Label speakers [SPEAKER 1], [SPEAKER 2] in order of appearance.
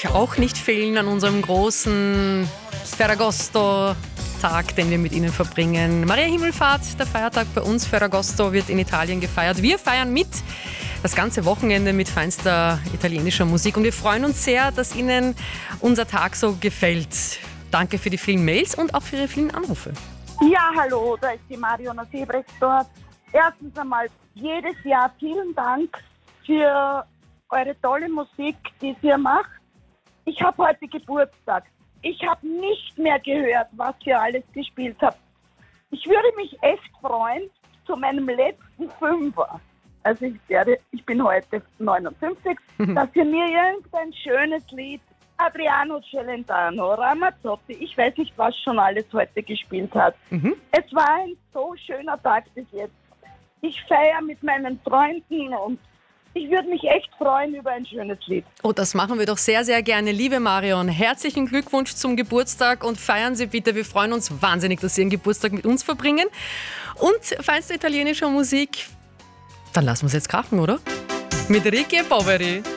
[SPEAKER 1] natürlich auch nicht fehlen an unserem großen Ferragosto-Tag, den wir mit Ihnen verbringen. Maria Himmelfahrt, der Feiertag bei uns. Ferragosto wird in Italien gefeiert. Wir feiern mit das ganze Wochenende mit feinster italienischer Musik und wir freuen uns sehr, dass Ihnen unser Tag so gefällt. Danke für die vielen Mails und auch für Ihre vielen Anrufe.
[SPEAKER 2] Ja, hallo, da ist die Mariona Sebrechtsdorf. Erstens einmal jedes Jahr vielen Dank für eure tolle Musik, die ihr macht. Ich habe heute Geburtstag. Ich habe nicht mehr gehört, was ihr alles gespielt habt. Ich würde mich echt freuen, zu meinem letzten Fünfer, also ich bin heute 59, dass ihr mir irgendein schönes Lied, Adriano Celentano, Ramazzotti, ich weiß nicht, was schon alles heute gespielt hat. Es war ein so schöner Tag bis jetzt. Ich feiere mit meinen Freunden und ich würde mich echt freuen über ein schönes Lied.
[SPEAKER 1] Oh, das machen wir doch sehr, sehr gerne. Liebe Marion, herzlichen Glückwunsch zum Geburtstag und feiern Sie bitte. Wir freuen uns wahnsinnig, dass Sie Ihren Geburtstag mit uns verbringen. Und feinste italienischer Musik, dann lassen wir es jetzt krachen, oder? Mit Ricky Poveri.